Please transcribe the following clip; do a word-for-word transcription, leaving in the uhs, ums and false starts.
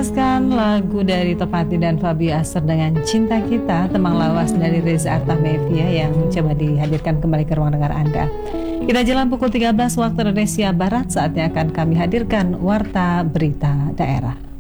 melepaskan lagu dari Topati dan Fabio Aster dengan Cinta Kita, Tembang Lawas dari Reza Artamevia yang coba dihadirkan kembali ke ruang dengar Anda. Kita jelang pukul tiga belas waktu Indonesia Barat, saatnya akan kami hadirkan Warta Berita Daerah.